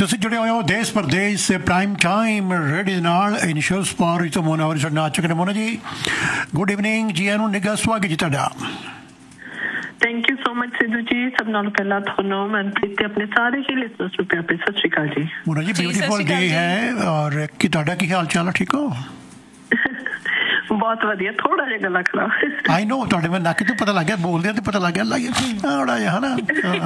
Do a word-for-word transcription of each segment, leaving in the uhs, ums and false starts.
ਤੁਸੀਂ ਜੁੜੇ ਹੋਏ ਹੋ ਦੇਸ਼ ਪ੍ਰਦੇਸ਼ ਸੇ ਪ੍ਰਾਈਮ ਟਾਈਮ ਰੇਡੀਓ ਨਾਲ ਇਨਸ਼ੋਰ ਸਪੋਰ ਤੋਂ ਮੋਨਾ ਵਰ ਸਾਡੇ ਨਾਲ ਚੱਕਰ ਮੋਨਾ ਜੀ ਗੁੱਡ ਇਵਨਿੰਗ ਜੀ ਨੂੰ ਨਿੱਘਾ ਸਵਾਗਤ ਜੀ ਤੁਹਾਡਾ। Thank you so much Sidhu ji. ਸਭ ਨਾਲੋਂ ਪਹਿਲਾਂ ਤੁਹਾਨੂੰ ਮਨਪ੍ਰੀਤ ਤੇ ਆਪਣੇ ਸਾਰੇ ਹੀ ਲਿਸਨਰਸ ਨੂੰ ਪਿਆਰ ਭਰੀ ਸਤਿ ਸ਼੍ਰੀ ਅਕਾਲ ਜੀ। ਮੋਨਾ ਜੀ ਬਿਊਟੀਫੁਲ ਡੇ ਹੈ ਔਰ ਕੀ ਤੁਹਾਡਾ ਕੀ ਹਾਲ ਚਾਲ ਹੈ? ਠੀਕ ਹੋ? ਬਹੁਤ ਵਧੀਆ, ਥੋੜਾ ਜਿਹਾ ਗਲਾ ਖਰਾਬ। ਆਈ ਨੋ ਤੁਹਾਡੇ ਮੈਂ ਨੱਕ ਤੋਂ ਪਤਾ ਲੱਗ ਗਿਆ, ਬੋਲਦੇ ਤੇ ਪਤਾ ਲੱਗ ਗਿਆ ਲੱਗ ਥੋੜਾ ਜਿਹਾ ਹਨਾ।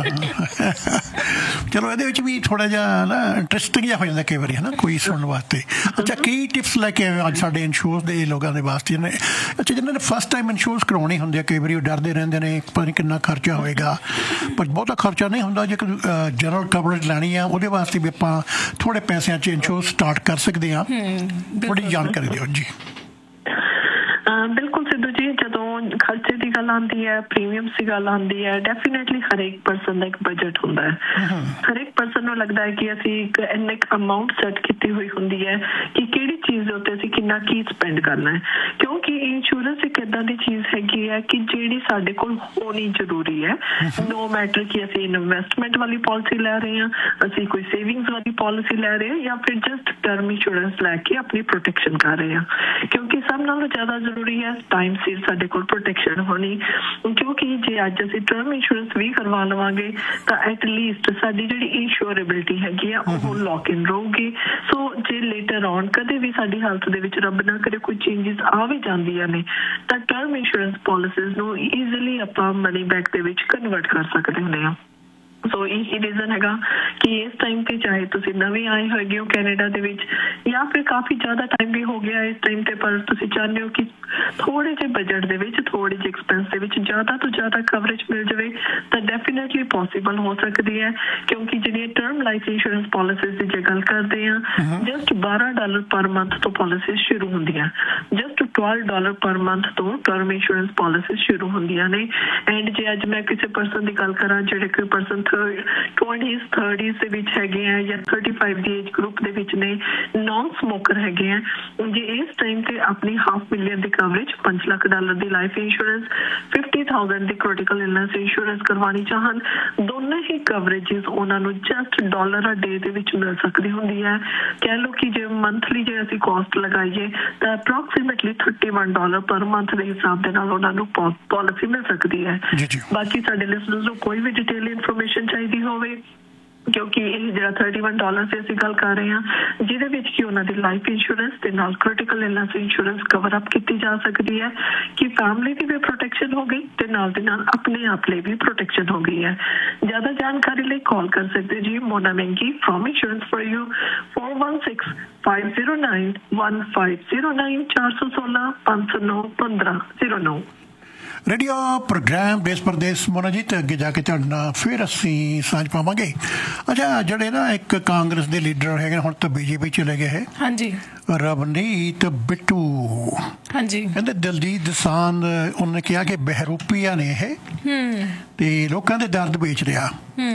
ਚਲੋ ਇਹਦੇ ਵਿੱਚ ਵੀ ਥੋੜਾ ਜਿਹਾ ਨਾ ਇੰਟਰਸਟਿੰਗ ਜਿਹਾ ਹੋ ਜਾਂਦਾ ਕਈ ਵਾਰੀ ਹਨਾ ਕੋਈ ਸੁਣਨ ਵਾਸਤੇ। ਅੱਛਾ ਕੀ ਟਿਪਸ ਲੈ ਕੇ ਅੱਜ ਸਾਡੇ ਇੰਸ਼ੋਰੈਂਸ ਦੇ ਲੋਕਾਂ ਦੇ ਵਾਸਤੇ ਨੇ? ਅੱਛਾ ਜਿਹਨਾਂ ਨੇ ਫਸਟ ਟਾਈਮ ਇੰਸ਼ੋਰੈਂਸ ਕਰਵਾਉਣੀ ਹੁੰਦੀ ਹੈ ਕਈ ਵਾਰੀ ਉਹ ਡਰਦੇ ਰਹਿੰਦੇ ਨੇ ਪਤਾ ਨਹੀਂ ਕਿੰਨਾ ਖਰਚਾ ਹੋਏਗਾ, ਪਰ ਬਹੁਤਾ ਖਰਚਾ ਨਹੀਂ ਹੁੰਦਾ। ਜੇ ਜਨਰਲ ਕਵਰੇਜ ਲੈਣੀ ਆ ਉਹਦੇ ਵਾਸਤੇ ਵੀ ਆਪਾਂ ਥੋੜੇ ਪੈਸਿਆਂ 'ਚ ਇੰਸ਼ੋਰੈਂਸ ਸਟਾਰਟ ਕਰ ਸਕਦੇ ਹਾਂ। ਥੋੜੀ ਜਾਣਕਾਰੀ ਦਿਓ ਜੀ। ਬਿਲਕੁਲ ਸਿੱਧੂ ਜੀ, ਜਦੋਂ ਖਰਚੇ ਦੀ ਗੱਲ ਆਉਂਦੀ ਹੈ, ਪ੍ਰੀਮੀਅਮਸ ਦੀ ਗੱਲ ਆਉਂਦੀ ਹੈ, ਡੈਫੀਨੇਟਲੀ ਹਰੇਕ ਪਰਸਨ ਦਾ ਇੱਕ ਬਜਟ ਹੁੰਦਾ ਹੈ। ਹਰੇਕ ਪਰਸਨ ਨੂੰ ਲੱਗਦਾ ਹੈ ਕਿ ਅਸੀਂ ਇੱਕ ਇੰਨਾ ਇੱਕ ਅਮਾਊਂਟ ਸੈੱਟ ਕੀਤੀ ਹੋਈ ਹੁੰਦੀ ਹੈ ਕਿ ਕਿਹੜੀ ਚੀਜ਼ ਦੇ ਉੱਤੇ ਅਸੀਂ ਕਿੰਨਾ ਕੀ ਸਪੈਂਡ ਕਰਨਾ ਹੈ, ਕਿਉਂਕਿ ਇੰਸ਼ੋਰੈਂਸ ਇੱਕ ਇੱਦਾਂ ਦੀ ਚੀਜ਼ ਹੈਗੀ ਹੈ ਕਿ ਜਿਹੜੀ ਸਾਡੇ ਕੋਲ ਹੋਣੀ ਜ਼ਰੂਰੀ ਹੈ। ਨੋ ਮੈਟਰ ਕਿ ਅਸੀਂ ਇਨਵੈਸਟਮੈਂਟ ਵਾਲੀ ਪਾਲਿਸੀ ਲੈ ਰਹੇ ਹਾਂ, ਅਸੀਂ ਕੋਈ ਸੇਵਿੰਗਸ ਵਾਲੀ ਪਾਲਿਸੀ ਲੈ ਰਹੇ ਹਾਂ ਜਾਂ ਫਿਰ ਜਸਟ ਟਰਮ ਇੰਸ਼ੋਰੈਂਸ ਲੈ ਕੇ ਆਪਣੀ ਪ੍ਰੋਟੈਕਸ਼ਨ ਕਰ ਰਹੇ ਹਾਂ, ਕਿਉਂਕਿ ਸਭ ਨਾਲੋਂ ਜ਼ਿਆਦਾ ਜ਼ਰੂਰੀ ਹੈ ਟਾਈਮ ਸਿਰ ਸਾਡੇ ਕੋਲ ਪ੍ਰੋਟੈਕਸ਼ਨ ਹੋਣੀ। ਕਿਉਂਕਿ ਜੇ ਅੱਜ ਅਸੀਂ ਟਰਮ ਇੰਸ਼ੋਰੈਂਸ ਵੀ ਕਰਵਾ ਲਵਾਂਗੇ ਤਾਂ ਐਟਲੀਸਟ ਸਾਡੀ ਜਿਹੜੀ ਇੰਸ਼ੋਰੇਬਿਲਟੀ ਹੈਗੀ ਆ ਉਹ ਲੌਕ ਇਨ ਰਹੂਗੀ। ਸੋ ਜੇ ਲੇਟਰ ਔਨ ਕਦੇ ਵੀ ਸਾਡੀ ਹਾਲਤ ਦੇ ਵਿੱਚ ਰੱਬ ਨਾ ਕਰੇ ਕੋਈ ਚੇਂਜਿਸ ਆ ਵੀ ਜਾਂਦੀਆਂ ਨੇ ਤਾਂ ਟਰਮ ਇੰਸ਼ੋਰੈਂਸ ਪਾਲਿਸੀਜ਼ ਨੂੰ ਈਜ਼ੀਲੀ ਆਪਾਂ ਮਨੀ ਬੈਕ ਦੇ ਵਿੱਚ ਕਨਵਰਟ ਕਰ ਸਕਦੇ ਹੁੰਦੇ ਹਾਂ। ਸੋ ਇਹੀ ਰੀਜ਼ਨ ਹੈਗਾ ਕਿ ਇਸ ਟਾਈਮ ਤੇ ਚਾਹੇ ਤੁਸੀਂ ਨਵੇਂ ਆਏ ਹੋਏਗੇ ਹੋ ਕੈਨੇਡਾ ਦੇ ਵਿੱਚ ਜਾਂ ਫਿਰ ਕਾਫੀ ਜ਼ਿਆਦਾ ਟਾਈਮ ਵੀ ਹੋ ਗਿਆ ਇਸ ਟਾਈਮ ਤੇ, ਪਰ ਤੁਸੀਂ ਚਾਹੁੰਦੇ ਹੋ ਕਿ ਥੋੜੇ ਜਿਹੇ ਬਜਟ ਦੇ ਵਿੱਚ ਥੋੜੇ ਜਿਹੇ ਐਕਸਪੈਂਸ ਦੇ ਵਿੱਚ ਜ਼ਿਆਦਾ ਤੋਂ ਜ਼ਿਆਦਾ ਕਵਰੇਜ ਮਿਲ ਜਾਵੇ ਤਾਂ ਡੈਫੀਨੇਟਲੀ ਪੋਸੀਬਲ ਹੋ ਸਕਦੀ ਹੈ। ਕਿਉਂਕਿ ਜਿਹੜੀਆਂ ਟਰਮ ਲਾਈਫ ਇੰਸ਼ੋਰੈਂਸ ਪਾਲਿਸੀਜ਼ ਦੀ ਜੇ ਗੱਲ ਕਰਦੇ ਹਾਂ, ਜਸਟ ਬਾਰਾਂ ਡਾਲਰ ਪਰ ਮੰਥ ਤੋਂ ਪਾਲਿਸੀਜ਼ ਸ਼ੁਰੂ ਹੁੰਦੀਆਂ, just twelve dollar per month ਤੋਂ ਟਰਮ ਇੰਸ਼ੋਰੈਂਸ ਪਾਲਿਸੀਜ਼ ਸ਼ੁਰੂ ਹੁੰਦੀਆਂ ਨੇ। ਐਂਡ ਜੇ ਅੱਜ ਮੈਂ ਕਿਸੇ ਪਰਸਨ ਦੀ ਗੱਲ ਕਰਾਂ ਜਿਹੜੇ ਕੋਈ ਪਰਸਨ ਟਵੈਂਟੀਜ਼ ਥਰਟੀਜ਼ ਦੇ ਵਿੱਚ ਹੈਗੇ ਆ ਜਾਂ ਥਰਟੀ ਫਾਈਵ ਦੀ ਏਜ ਗਰੁੱਪ ਦੇ ਵਿੱਚ ਨੇ, ਨੌਨ ਸਮੋਕਰ ਹੈਗੇ ਆ, ਜੇ ਇਸ ਟਾਈਮ ਤੇ ਆਪਣੀ ਹਾਫ ਮਿਲੀਅਨ ਦੀ ਕਵਰੇਜ ਪੰਜ ਲੱਖ ਡਾਲਰ ਦੀ ਲਾਈਫ ਇੰਸ਼ੋਰੈਂਸ, ਫਿਫਟੀ ਥਾਊਜ਼ੈਂਡ ਦੀ ਕ੍ਰਿਟੀਕਲ ਇਲਨੈਸ ਇੰਸ਼ੋਰੈਂਸ ਕਰਵਾਉਣੀ ਚਾਹਣ, ਦੋਨੋਂ ਹੀ ਕਵਰੇਜਿਸ ਉਹਨਾਂ ਨੂੰ ਜਸਟ ਡਾਲਰ ਅ ਡੇ ਦੇ ਵਿੱਚ ਮਿਲ ਸਕਦੀ ਹੁੰਦੀ ਹੈ। ਕਹਿ ਲਓ ਕਿ ਜੇ ਮੰਥਲੀ ਜੇ ਅਸੀਂ ਕਾਸਟ ਲਗਾਈਏ ਤਾਂ approximately thirty one dollar per month ਦੇ ਹਿਸਾਬ ਦੇ ਨਾਲ ਉਹਨਾਂ ਨੂੰ ਪਾਲਿਸੀ ਮਿਲ ਸਕਦੀ ਹੈ। ਬਾਕੀ ਸਾਡੇ ਲਿਸਨਰਸ ਨੂੰ ਕੋਈ ਵੀ ਡਿਟੇਲ ਇਨਫੋਰਮੇਸ਼ਨ ਚਾਹੀਦੀ ਹੋਵੇ, ਕਿਉਂਕਿ ਇਹ ਜਿਹੜਾ ਥਰਟੀ ਵਨ ਡਾਲਰ ਦੀ ਅਸੀਂ ਗੱਲ ਕਰ ਰਹੇ ਹਾਂ ਜਿਹਦੇ ਵਿੱਚ ਕਿ ਉਹਨਾਂ ਦੀ ਲਾਈਫ ਇੰਸ਼ੋਰੈਂਸ ਦੇ ਨਾਲ critical illness insurance cover up ਕੀਤੀ ਜਾ ਸਕਦੀ ਹੈ ਕਿ ਫੈਮਿਲੀ ਦੀ ਵੀ ਪ੍ਰੋਟੈਕਸ਼ਨ ਹੋ ਗਈ ਤੇ ਨਾਲ ਦੇ ਨਾਲ ਆਪਣੇ ਆਪ ਲਈ ਵੀ ਪ੍ਰੋਟੈਕਸ਼ਨ ਹੋ ਗਈ ਹੈ। ਜ਼ਿਆਦਾ ਜਾਣਕਾਰੀ ਲਈ ਕਾਲ ਕਰ ਸਕਦੇ ਜੀ ਮੋਨਾ ਮੈਂਗੀ from insurance for you four one six five zero nine one five zero nine चार सौ सोलह पाँच सौ नौ पंद्रह जीरो नौ। ਰੇਡੀਓ ਪ੍ਰੋਗਰਾਮ ਦੇਸ਼ ਪ੍ਰਦੇਸ਼ ਮੋਨਾ ਜੀ ਤੇ ਅੱਗੇ ਜਾ ਕੇ ਤੁਹਾਡੇ ਨਾਲ ਫਿਰ ਅਸੀਂ ਸਾਂਝ ਪਾਵਾਂਗੇ। ਅੱਛਾ ਜਿਹੜੇ ਨਾ ਇੱਕ ਕਾਂਗਰਸ ਦੇ ਲੀਡਰ ਹੈਗੇ ਹੁਣ ਤਾਂ ਬੀਜੇਪੀ ਚਲੇ ਗਏ ਹੈ, ਹਾਂਜੀ, ਰਵਨੀਤ ਬਿੱਟੂ, ਹਾਂਜੀ, ਕਹਿੰਦੇ ਦਲਜੀਤ ਦੋਸਾਂਝ ਉਹਨੇ ਕਿਹਾ ਕਿ ਬਹਿਰੂਪੀਆ ਨੇ ਇਹ ਤੇ ਲੋਕਾਂ ਦੇ ਦਰਦ ਵੇਚ ਰਿਹਾ।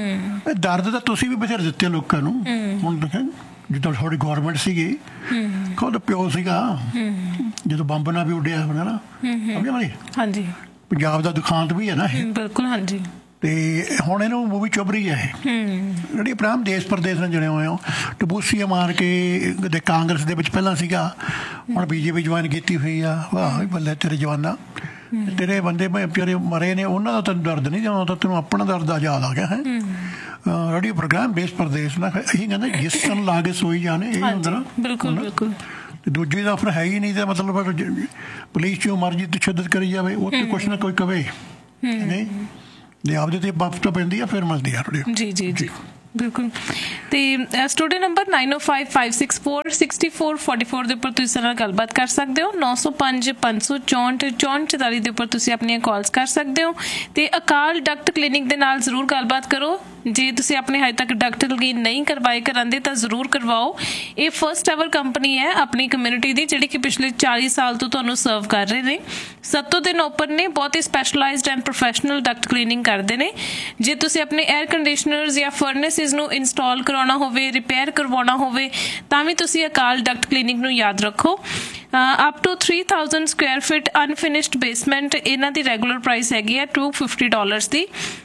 ਦਰਦ ਤਾਂ ਤੁਸੀਂ ਵੀ ਬਥੇਰੇ ਦਿੱਤੇ ਲੋਕਾਂ ਨੂੰ। ਹੁਣ ਜਿੱਦਾਂ ਤੁਹਾਡੀ ਗੌਰਮੈਂਟ ਸੀਗੀ, ਖੁਦ ਪਿਓ ਸੀਗਾ ਜਦੋਂ ਬੰਬ ਨਾਲ ਵੀ ਉੱਡਿਆ ਹੋਣਾ ਨਾ, ਹਾਂਜੀ, ਪੰਜਾਬ ਦਾ ਦੁਖਾਂਤ ਵੀ ਹੈ ਨਾ ਇਹ, ਬਿਲਕੁਲ, ਹਾਂਜੀ। ਤੇ ਹੁਣ ਇਹਨੂੰ ਮੂਵੀ ਚੁੱਭ ਰਹੀ ਹੈ ਇਹ ਜਿਹੜੀ ਪ੍ਰਾਮ ਦੇਸ਼ ਪ੍ਰਦੇਸ਼ ਨਾਲ ਜੁੜੇ ਹੋਏ ਹੋ, ਟਬੂਸੀਆਂ ਮਾਰ ਕੇ ਕਦੇ ਕਾਂਗਰਸ ਦੇ ਵਿੱਚ ਪਹਿਲਾਂ ਸੀਗਾ, ਹੁਣ ਬੀਜੇਪੀ ਜੁਆਇਨ ਕੀਤੀ ਹੋਈ ਆ। ਵਾਹ ਬੱਲੇ ਤੇਰੇ ਜਵਾਨਾਂ, ਤੇਰੇ ਬੰਦੇ ਵਿਚਾਰੇ ਮਰੇ ਨੇ ਉਹਨਾਂ ਦਾ ਤੈਨੂੰ ਦਰਦ ਨਹੀਂ ਜਾਣਾ, ਤਾਂ ਤੈਨੂੰ ਆਪਣਾ ਦਰਦ ਯਾਦ ਆ ਗਿਆ ਹੈ। ਰੇਡੀਓ ਪ੍ਰੋਗਰਾਮ ਦੇਸ਼ ਪ੍ਰਦੇਸ਼ ਨਾਲ ਇਹੀ ਕਹਿੰਦੇ ਜਿਸ ਤਰ੍ਹਾਂ ਲਾ ਕੇ ਸੋਈ ਜਾਣੇ, ਇਹ ਹੁੰਦਾ ਨਾ, ਬਿਲਕੁਲ ਬਿਲਕੁਲ। ਦੂਜੀ ਦਾ ਫਿਰ ਹੈ ਹੀ ਨਹੀਂ, ਤਾਂ ਮਤਲਬ ਪੁਲਿਸ ਜੋ ਮਰਜ਼ੀ ਤਸ਼ੱਦਦ ਕਰੀ ਜਾਵੇ ਉਹ ਤੇ ਕੁਛ ਨਾ ਕੋਈ ਕਵੇ ਨਹੀਂ, ਜੇ ਆਪਦੇ ਤੇ ਵਾਪਸ ਪੈਂਦੀ ਆ ਫਿਰ ਮਿਲਦੀ ਆ। ਜੀ ਜੀ ਜੀ ਬਿਲਕੁਲ। ਤੇ ਸਟੂਡੀਓ ਨੰਬਰ ਨਾਈਨ ਓ five five six four sixty four forty four ਦੇ ਉੱਪਰ ਤੁਸੀਂ ਸਾਡੇ ਨਾਲ ਗੱਲਬਾਤ ਕਰ ਸਕਦੇ ਹੋ। ਨੌ ਸੌ ਪੰਜ ਪੰਜ ਸੌ ਚੌਂਹਠ ਚੌਂਹਠ ਚੁਤਾਲੀ ਦੇ ਉੱਪਰ ਤੁਸੀਂ ਆਪਣੀਆਂ ਕਾਲਸ ਕਰ ਸਕਦੇ ਹੋ। ਤੇ ਅਕਾਲ ਡਕਟ ਕਲੀਨਿਕ ਦੇ ਨਾਲ ਜ਼ਰੂਰ ਗੱਲਬਾਤ ਕਰੋ। ਜੇ ਤੁਸੀਂ ਆਪਣੇ ਹਜੇ ਤੱਕ ਡਕਟ ਲਗੀਨ ਨਹੀਂ ਕਰਵਾਏ ਕਰਾਂਦੇ ਤਾਂ ਜ਼ਰੂਰ ਕਰਵਾਓ। ਇਹ ਫਸਟ ਐਵਰ ਕੰਪਨੀ ਹੈ ਆਪਣੀ ਕਮਿਊਨਿਟੀ ਦੀ ਜਿਹੜੀ ਕਿ ਪਿਛਲੇ ਚਾਲੀ ਸਾਲ ਤੋਂ ਤੁਹਾਨੂੰ ਸਰਵ ਕਰ ਰਹੇ ਨੇ। ਸੱਤੋਂ ਦਿਨ ਓਪਨ ਨੇ, ਬਹੁਤ ਹੀ specialised and professional Duckett cleaning ਕਰਦੇ ਨੇ। ਜੇ ਤੁਸੀਂ ਆਪਣੇ ਏਅਰ ਕੰਡੀਸ਼ਨਰਸ ਜਾਂ ਫਰਨੈਸਿਸ ਨੂੰ ਇੰਸਟਾਲ ਕਰਵਾਉਣਾ ਹੋਵੇ, ਰਿਪੇਅਰ ਕਰਵਾਉਣਾ ਹੋਵੇ ਤਾਂ ਵੀ ਤੁਸੀਂ ਅਕਾਲ ਡਕਟ ਕਲੀਨਿਕ ਨੂੰ ਯਾਦ ਰੱਖੋ। Up two three thousand Square fit unfinished basement ਇਹਨਾਂ ਦੀ ਰੈਗੂਲਰ ਪ੍ਰਾਈਸ ਹੈਗੀ ਹੈ ਟੂ ਫਿਫਟੀ ਡਾਲਰਸ ਦੀ।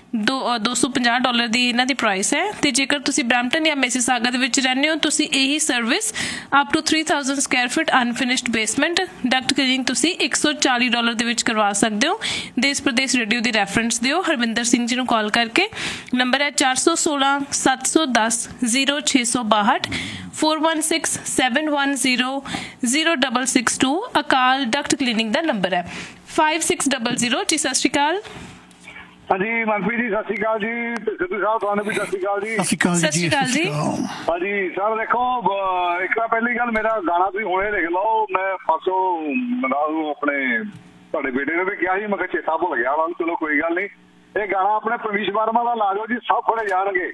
ਦੋ ਦੋ ਸੌ ਪੰਜਾਹ ਡਾਲਰ ਦੀ ਇਹਨਾਂ ਦੀ ਪ੍ਰਾਈਸ ਹੈ। ਤੇ ਜੇਕਰ ਤੁਸੀਂ ਬਰੈਂਪਟਨ ਜਾਂ ਮਿਸੀਸਾਗਾ ਦੇ ਵਿੱਚ ਰਹਿੰਦੇ ਹੋ ਤੁਸੀਂ ਇਹੀ service up two three thousand Square ਫੁੱਟ ਅਨਫਿਨਿਸ਼ਡ ਬੇਸਮੈਂਟ ਡਕਟ ਕਲੀਨਿੰਗ ਤੁਸੀਂ ਇੱਕ ਸੌ ਚਾਲੀ ਡਾਲਰ ਦੇ ਵਿੱਚ ਕਰਵਾ ਸਕਦੇ ਹੋ। ਦੇਸ਼ ਪ੍ਰਦੇਸ਼ ਰੇਡੀਓ ਦੀ ਰੈਫਰੈਂਸ ਦਿਓ, ਹਰਵਿੰਦਰ ਸਿੰਘ ਜੀ ਨੂੰ ਕਾਲ ਕਰਕੇ। ਨੰਬਰ ਹੈ ਚਾਰ ਸੌ ਸੋਲਾਂ ਸੱਤ ਸੌ ਦਸ ਜ਼ੀਰੋ ਛੇ ਸੌ ਬਾਹਠ four one six seven one zero zero double six to. Akal Duckett cleaning the number ਹੈ ਫਾਈਵ ਸਿਕਸ ਡਬਲ ਜ਼ੀਰੋ। ਜੀ ਸਤਿ ਸ਼੍ਰੀ ਅਕਾਲ। ਹਾਂਜੀ ਮਨਪ੍ਰੀਤ ਜੀ ਸਤਿ ਸ਼੍ਰੀ ਅਕਾਲ ਜੀ। ਸਿੱਧੂ ਸਾਹਿਬ ਤੁਹਾਨੂੰ ਵੀ ਸਤਿ ਸ਼੍ਰੀ ਅਕਾਲ ਜੀ। ਸਤਿ ਸ਼੍ਰੀ ਅਕਾਲ ਜੀ। ਹਾਂਜੀ ਸਰ ਦੇਖੋ ਇੱਕ ਤਾਂ ਪਹਿਲੀ ਗੱਲ ਮੇਰਾ ਗਾਣਾ ਤੁਸੀਂ ਹੁਣੇ ਲਿਖ ਲਓ। ਮੈਂ ਪਰਸੋਂ ਆਪਣੇ ਤੁਹਾਡੇ ਬੇਟੇ ਨੇ ਵੀ ਕਿਹਾ ਸੀ, ਮੈਂ ਕਿਹਾ ਚੇਤਾ ਭੁੱਲ ਗਿਆ ਵਾ। ਚਲੋ ਕੋਈ ਗੱਲ ਨਹੀਂ, ਇਹ ਗਾਣਾ ਆਪਣੇ ਪ੍ਰਵੀਸ਼ ਵਰਮਾ ਦਾ ਲਾ ਦਿਓ ਜੀ, ਸਭ ਫੜੇ ਜਾਣਗੇ।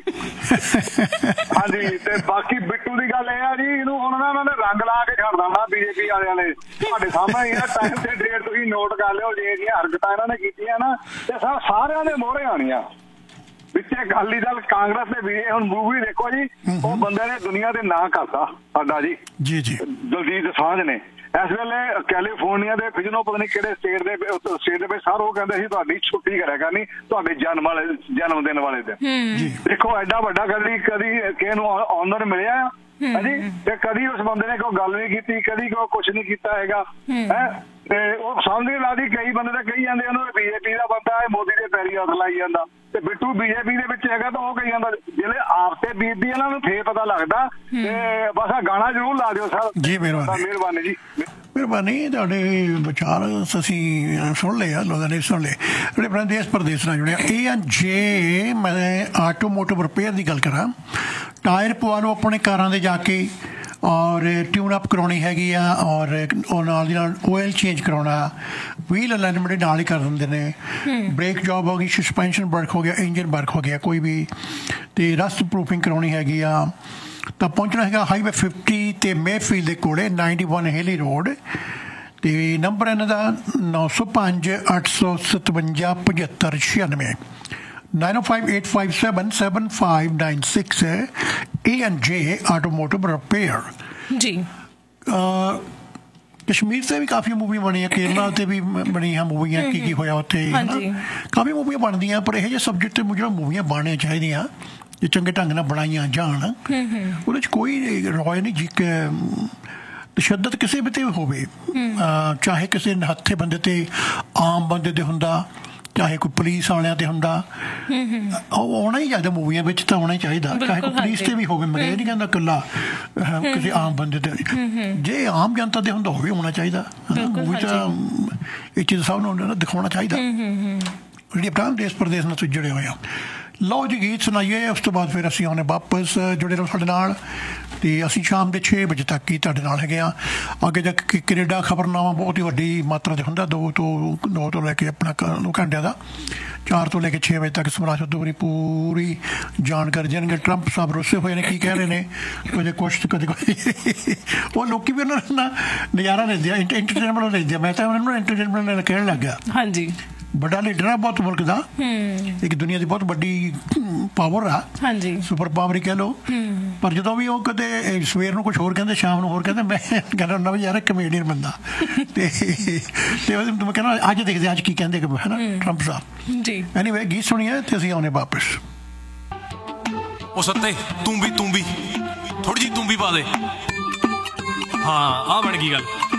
ਹਾਂਜੀ ਤੇ ਬਾਕੀ ਬਿੱਟੂ ਦੀ ਗੱਲ ਇਹ ਆ ਜੀ, ਇਹਨੂੰ ਹੁਣ ਨਾ ਇਹਨਾਂ ਨੇ ਰੰਗ ਲਾ ਕੇ ਛੱਡ ਦੇਣਾ ਬੀਜੇਪੀ ਵਾਲਿਆਂ ਨੇ। ਤੁਹਾਡੇ ਸਾਹਮਣੇ ਹੀ ਆ, ਟਾਈਮ ਤੇ ਡੇਟ ਤੁਸੀਂ ਨੋਟ ਕਰ ਲਿਓ। ਜੇ ਇਹਦੀਆਂ ਹਰਕਤਾਂ ਇਹਨਾਂ ਨੇ ਕੀਤੀਆਂ ਨਾ ਤੇ ਸਰ ਸਾਰਿਆਂ ਦੇ ਮੋਹਰੇ ਆਣੀਆਂ। ਵਿੱਚ ਅਕਾਲੀ ਦਲ ਕਾਂਗਰਸ ਦੇ ਵੀ ਹੁਣ ਮੂਵੀ ਦੇਖੋ ਜੀ, ਉਹ ਬੰਦੇ ਨੇ ਦੁਨੀਆ ਦੇ ਨਾਂ ਕਰਤਾ ਸਾਡਾ ਜੀ ਜੀ ਜੀ ਦਲਜੀਤ ਦੋਸਾਂਝ ਨੇ। ਇਸ ਵੇਲੇ ਕੈਲੀਫੋਰਨੀਆ ਦੇ ਫਿਜਨੋ ਪਤਾ ਨਹੀਂ ਕਿਹੜੇ ਸਟੇਟ ਦੇ ਸਟੇਟ ਦੇ ਵਿੱਚ ਸਰ ਉਹ ਕਹਿੰਦੇ ਸੀ ਤੁਹਾਡੀ ਛੁੱਟੀ ਕਰਿਆ ਕਰਨੀ ਤੁਹਾਡੇ ਜਨਮ ਵਾਲੇ ਜਨਮ ਦਿਨ ਵਾਲੇ ਦਿਨ। ਦੇਖੋ ਐਡਾ ਵੱਡਾ ਕਦੀ ਕਦੀ ਕਿਸੇ ਨੂੰ ਆਨਰ ਮਿਲਿਆ ਹਾਂਜੀ ਤੇ ਕਦੀ ਉਸ ਬੰਦੇ ਨੇ ਕੋਈ ਗੱਲ ਨਹੀਂ ਕੀਤੀ, ਕਦੀ ਕੋਈ ਕੁਛ ਨਹੀਂ ਕੀਤਾ ਹੈਗਾ ਹੈ। ਤੇ ਉਹ ਸਮਝ ਨਹੀਂ ਲੱਗਦੀ, ਕਈ ਬੰਦੇ ਤਾਂ ਕਹੀ ਜਾਂਦੇ ਉਹਨੂੰ ਬੀਜੇਪੀ ਦਾ ਬੰਦਾ ਹੈ, ਮੋਦੀ ਦੇ ਪੈਰੀ ਹੱਥ ਲਾਈ ਜਾਂਦਾ। ਤੇ ਬਿੱਟੂ ਬੀਜੇਪੀ ਦੇ ਵਿੱਚ ਹੈਗਾ ਤਾਂ ਉਹ ਕਹੀ ਜਾਂਦਾ ਜਿਹੜੇ ਆਪ ਤੇ ਬੀਤਦੀ ਇਹਨਾਂ ਨੂੰ ਫੇਰ ਪਤਾ ਲੱਗਦਾ। ਤੇ ਬਸ ਆ ਗਾਣਾ ਜ਼ਰੂਰ ਲਾ ਦਿਓ ਸਰ ਜੀ। ਮਿਹਰਬਾਨੀ ਮਿਹਰਬਾਨੀ ਜੀ ਮਿਹਰਬਾਨੀ। ਤੁਹਾਡੇ ਵਿਚਾਰ ਅਸੀਂ ਸੁਣ ਲਏ ਆ, ਲੋਕਾਂ ਨੇ ਸੁਣ ਲਏ। ਜਿਹੜੇ ਆਪਣੇ ਦੇਸ਼ ਪ੍ਰਦੇਸ਼ ਨਾਲ ਜੁੜੇ ਏ ਐਂਡ ਜੇ ਮੈਂ ਆਟੋਮੋਟਿਵ ਰਿਪੇਅਰ ਦੀ ਗੱਲ ਕਰਾਂ, ਟਾਇਰ ਪਵਾ ਲਓ ਆਪਣੇ ਕਾਰਾਂ ਦੇ ਜਾ ਕੇ ਔਰ ਟਿਊਨ ਅਪ ਕਰਾਉਣੀ ਹੈਗੀ ਆ ਔਰ ਉਹ ਨਾਲ ਦੀ ਨਾਲ ਓਇਲ ਚੇਂਜ ਕਰਾਉਣਾ, ਵੀਲ ਅਲਾਈਨਮੈਂਟ ਨਾਲ ਹੀ ਕਰ ਦਿੰਦੇ ਨੇ। ਬ੍ਰੇਕ ਜੋਬ ਹੋ ਗਈ, ਸਸਪੈਂਸ਼ਨ ਵਰਕ ਹੋ ਗਿਆ, ਇੰਜਨ ਵਰਕ ਹੋ ਗਿਆ ਕੋਈ ਵੀ, ਅਤੇ ਰਸਟ ਪ੍ਰੂਫਿੰਗ ਕਰਾਉਣੀ ਹੈਗੀ ਆ ਤਾਂ ਪਹੁੰਚਣਾ ਹੈਗਾ ਹਾਈਵੇ ਫਿਫਟੀ ਅਤੇ ਮੇਫੀਲਡ ਦੇ ਕੋਲੇ ਨਾਈਨਟੀ ਵਨ ਹੇਲੀ ਰੋਡ। ਅਤੇ ਨੰਬਰ ਇਹਨਾਂ ਦਾ ਨੌ ਸੌ ਪੰਜ ਅੱਠ ਸੌ ਸਤਵੰਜਾ ਪਝੱਤਰ ਛਿਆਨਵੇਂ ਨਾਈਨ ਓ five eight five seven seven five nine six ਹੈ। ਏ ਐਂਡ ਜੇ ਆਟੋਮੋਟਿਵ ਰਿਪੇਅਰ ਜੀ। ਕਸ਼ਮੀਰ 'ਤੇ ਵੀ ਕਾਫੀ ਮੂਵੀਆਂ ਬਣੀਆਂ, ਕੇਰਲਾ 'ਤੇ ਵੀ ਬਣੀਆਂ ਮੂਵੀਆਂ, ਕੀ ਕੀ ਹੋਇਆ ਉੱਥੇ ਕਾਫੀ ਮੂਵੀਆਂ ਬਣਦੀਆਂ। ਪਰ ਇਹੋ ਜਿਹੇ ਸਬਜੈਕਟ 'ਤੇ ਜਿਹੜਾ ਮੂਵੀਆਂ ਬਣਨੀਆਂ ਚਾਹੀਦੀਆਂ ਜੇ ਚੰਗੇ ਢੰਗ ਨਾਲ ਬਣਾਈਆਂ ਜਾਣ, ਉਹਦੇ 'ਚ ਕੋਈ ਰੋਏ ਨਹੀਂ ਜੀ ਤਸ਼ੱਦਦ ਕਿਸੇ ਵੀ 'ਤੇ ਹੋਵੇ, ਚਾਹੇ ਕਿਸੇ ਹੱਥੇ ਬੰਦੇ 'ਤੇ ਆਮ ਬੰਦੇ 'ਤੇ ਹੁੰਦਾ, ਚਾਹੇ ਕੋਈ ਪੁਲਿਸ ਵਾਲਿਆਂ ਤੇ ਹੁੰਦਾ, ਉਹ ਆਉਣਾ ਹੀ ਚਾਹੀਦਾ ਮੂਵੀਆਂ ਵਿੱਚ ਤਾਂ ਆਉਣਾ ਹੀ ਚਾਹੀਦਾ, ਚਾਹੇ ਕੋਈ ਪੁਲਿਸ ਤੇ ਵੀ ਹੋਵੇ। ਮੈਂ ਇਹ ਨਹੀਂ ਕਹਿੰਦਾ ਇਕੱਲਾ ਕਿਸੇ ਆਮ ਬੰਦੇ ਤੇ, ਜੇ ਆਮ ਜਨਤਾ ਤੇ ਹੁੰਦਾ ਹੋਵੇ ਆਉਣਾ ਚਾਹੀਦਾ ਮੂਵੀ ਤਾਂ। ਇਹ ਚੀਜ਼ ਸਭ ਨੂੰ ਦਿਖਾਉਣਾ ਚਾਹੀਦਾ ਜਿਹੜੀ ਆਪਣਾ ਦੇਸ਼ ਪ੍ਰਦੇਸ਼ ਨਾਲ ਜੁੜੇ ਹੋਏ ਆ। ਲਓ ਜੀ ਗੀਤ ਸੁਣਾਈਏ, ਉਸ ਤੋਂ ਬਾਅਦ ਫਿਰ ਅਸੀਂ ਆਉਣੇ ਵਾਪਸ ਜੁੜੇ ਰਹੋ ਸਾਡੇ ਨਾਲ। ਅਤੇ ਅਸੀਂ ਸ਼ਾਮ ਦੇ ਛੇ ਵਜੇ ਤੱਕ ਹੀ ਤੁਹਾਡੇ ਨਾਲ ਹੈਗੇ ਹਾਂ। ਅੱਗੇ ਜਾ ਕੇ ਕੈਨੇਡਾ ਖਬਰਨਾਮਾ ਬਹੁਤ ਹੀ ਵੱਡੀ ਮਾਤਰਾ 'ਚ ਹੁੰਦਾ, ਦੋ ਤੋਂ ਦੋ ਤੋਂ ਲੈ ਕੇ ਆਪਣਾ ਦੋ ਘੰਟਿਆਂ ਦਾ, ਚਾਰ ਤੋਂ ਲੈ ਕੇ ਛੇ ਵਜੇ ਤੱਕ ਸਮਰਾਜ ਉਦੋਂ ਦੀ ਪੂਰੀ ਜਾਣਕਾਰੀ ਦੇਣਗੇ। ਟਰੰਪ ਸਾਹਿਬ ਰੁੱਸੇ ਹੋਏ ਨੇ, ਕੀ ਕਹਿ ਰਹੇ ਨੇ, ਕਦੇ ਕੁਛ ਕਦੇ ਕੁਛ। ਉਹ ਲੋਕ ਵੀ ਉਹਨਾਂ ਨਾਲ ਨਜ਼ਾਰਾ ਲੈਂਦੇ ਆ, ਇੰਟਰਟੇਨਮੈਂਟ ਲੈਂਦੇ ਆ। ਮੈਂ ਤਾਂ ਉਹਨਾਂ ਨੂੰ ਇੰਟਰਟੇਨਮੈਂਟ ਕਹਿਣ ਲੱਗ ਗਿਆ। ਹਾਂਜੀ ਵੱਡਾ ਲੀਡਰ ਆ ਬਹੁਤ ਮੁਲਕ ਦਾ, ਇੱਕ ਦੁਨੀਆ ਦੀ ਬਹੁਤ ਵੱਡੀ ਪਾਵਰ ਆ, ਸੁਪਰ ਪਾਵਰ ਹੀ ਕਹਿ ਲਓ। ਪਰ ਜਦੋਂ ਵੀ ਉਹ ਕਦੇ ਸਵੇਰ ਨੂੰ ਕੁਛ ਹੋਰ ਕਹਿੰਦੇ, ਸ਼ਾਮ ਨੂੰ ਹੋਰ ਕਹਿੰਦੇ, ਮੈਂ ਕਹਿੰਦਾ ਹੁੰਦਾ ਵੀ ਯਾਰ ਕਮੇਡੀਅਨ ਬੰਦਾ। ਤੇ ਮੈਂ ਕਹਿੰਦਾ ਅੱਜ ਦੇਖਦੇ ਅੱਜ ਕੀ ਕਹਿੰਦੇ ਹੈ ਨਾ ਟਰੰਪ ਸਾਹਿਬ ਜੀ। ਐਨੀਵੇ ਗੀਤ ਸੁਣੀਏ ਤੇ ਅਸੀਂ ਆਉਣੇ ਵਾਪਸ। ਉਹ ਸੱਤੇ ਤੂੰ ਵੀ ਤੂੰ ਵੀ ਥੋੜੀ ਜਿਹੀ ਤੂੰ ਵੀ ਪਾ ਦੇ। ਹਾਂ ਆਹ ਬਣ ਗਈ ਗੱਲ।